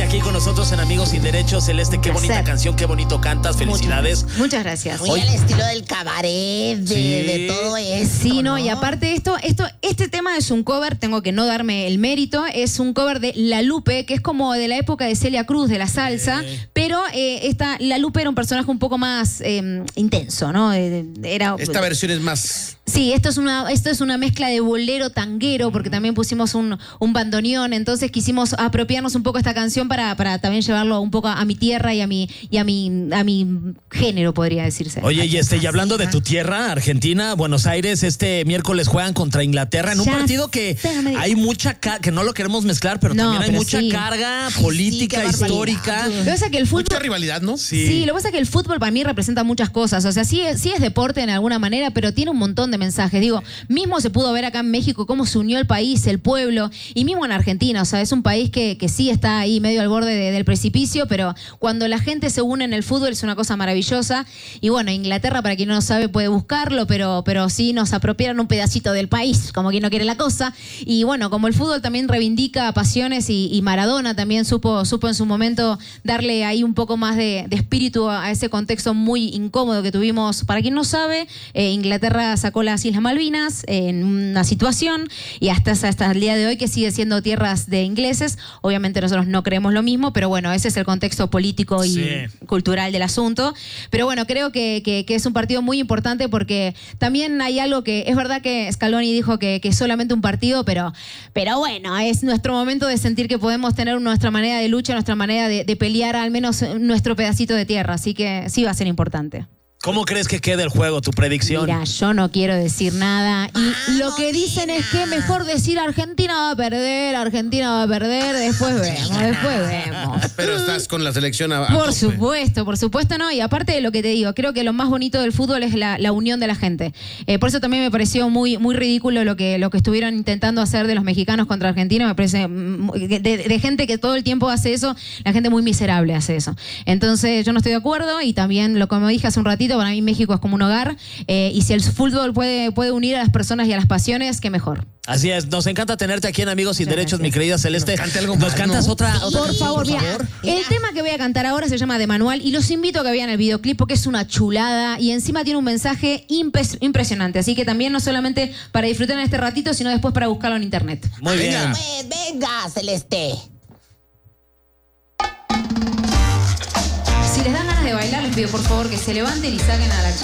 tenerte aquí con nosotros en Amigos Sin Derechos. Celeste, qué bonita canción, qué bonito cantas. Felicidades. Muchas gracias. Muy al estilo del cabaret, de todo eso. Sí, no, y aparte este tema es un cover, tengo que no darme el mérito, es un cover de La Lupe, que es como de la época de Celia Cruz, de la salsa, pero La Lupe era un personaje un poco más intenso, ¿no? Esta versión es más... Sí, esto es una mezcla de bolero tanguero, porque también pusimos un bandoneón, entonces quisimos apropiarnos un poco esta canción para también llevarlo un poco a mi tierra y a mi género, podría decirse. Oye, y hablando de tu tierra, Argentina, Buenos Aires, este miércoles juegan contra Inglaterra en un partido que hay mucha que no lo queremos mezclar, pero también hay mucha carga política, histórica. Lo que pasa es que el fútbol, mucha rivalidad, ¿no? Sí, lo que pasa es que el fútbol para mí representa muchas cosas. O sea, sí es deporte en alguna manera, pero tiene un montón de mensajes. Digo, mismo se pudo ver acá en México cómo se unió el país, el pueblo, y mismo en Argentina. O sea, es un país que sí está ahí medio al borde del precipicio, pero cuando la gente se une en el fútbol es una cosa maravillosa. Y bueno, Inglaterra, para quien no lo sabe, puede buscarlo, pero sí nos apropiaron un pedacito del país, como quien no quiere la cosa. Y bueno, como el fútbol también reivindica pasiones y Maradona también supo en su momento darle ahí un poco más de espíritu a ese contexto muy incómodo que tuvimos. Para quien no sabe, Inglaterra sacó las Islas Malvinas en una situación y hasta el día de hoy que sigue siendo tierras de ingleses. Obviamente nosotros no creemos lo mismo, pero bueno, ese es el contexto político y cultural del asunto. Pero bueno, creo que es un partido muy importante porque también hay algo que es verdad que Scaloni dijo que es solamente un partido, pero bueno, es nuestro momento de sentir que podemos tener nuestra manera de lucha, nuestra manera de pelear al menos nuestro pedacito de tierra, así que sí va a ser importante. ¿Cómo crees que quede el juego, tu predicción? Mira, yo no quiero decir nada. Y lo que dicen es que mejor decir Argentina va a perder, después vemos. Pero estás con la selección a Por supuesto, no. Y aparte de lo que te digo, creo que lo más bonito del fútbol es la unión de la gente. Por eso también me pareció muy ridículo lo que estuvieron intentando hacer de los mexicanos contra Argentina. Me parece de gente que todo el tiempo hace eso, la gente muy miserable hace eso. Entonces yo no estoy de acuerdo y también lo como dije hace un ratito, para mí México es como un hogar y si el fútbol puede unir a las personas y a las pasiones, qué mejor. Así es, nos encanta tenerte aquí en Amigos Sin Derechos, mi querida Celeste. ¿Nos cantas otra Por favor, mira, el tema que voy a cantar ahora se llama De Manual y los invito a que vean el videoclip porque es una chulada y encima tiene un mensaje impresionante. Así que también no solamente para disfrutar en este ratito, sino después para buscarlo en internet. Muy bien. Venga, Celeste. Si les dan ganas de bailar, les pido por favor que se levanten y saquen a la chica.